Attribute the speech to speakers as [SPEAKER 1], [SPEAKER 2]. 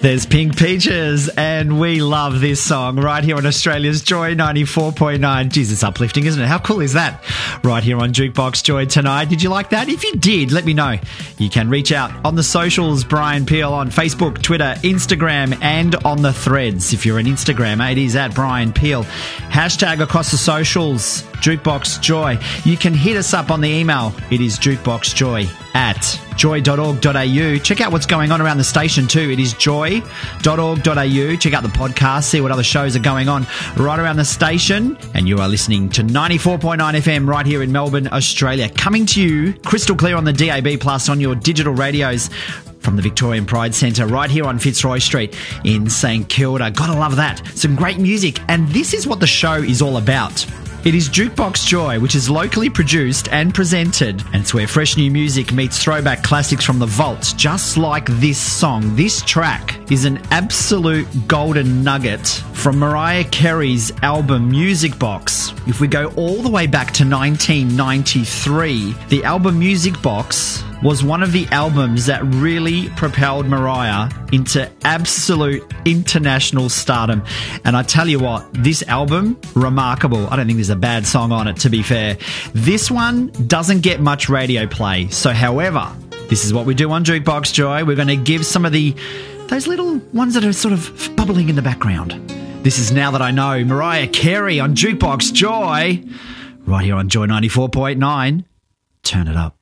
[SPEAKER 1] There's Pink Peaches, and we love this song right here on Australia's Joy 94.9. Jesus, it's uplifting, isn't it? How cool is that? Right here on Jukebox Joy tonight. Did you like that? If you did, let me know. You can reach out on the socials, Brian Peel, on Facebook, Twitter, Instagram, and on the threads. If you're an Instagram, it is at Brian Peel. Hashtag across the socials, Jukebox Joy. You can hit us up on the email. It is jukeboxjoy@joy.org.au. Check out what's going on around the station too. It is joy.org.au. Check out the podcast, see what other shows are going on right around the station. And you are listening to 94.9 FM right here in Melbourne, Australia. Coming to you crystal clear on the DAB Plus on your digital radios from the Victorian Pride Centre right here on Fitzroy Street in St Kilda. Gotta love that. Some great music. And this is what the show is all about. It is Jukebox Joy, which is locally produced and presented, and it's where fresh new music meets throwback classics from the vaults, just like this song. This track is an absolute golden nugget from Mariah Carey's album Music Box. If we go all the way back to 1993, the album Music Box was one of the albums that really propelled Mariah into absolute international stardom. And I tell you what, this album, remarkable. I don't think there's a bad song on it, to be fair. This one doesn't get much radio play. So, however, this is what we do on Jukebox Joy. We're going to give some of those little ones that are sort of bubbling in the background. This is Now That I Know, Mariah Carey on Jukebox Joy, right here on Joy 94.9. Turn it up.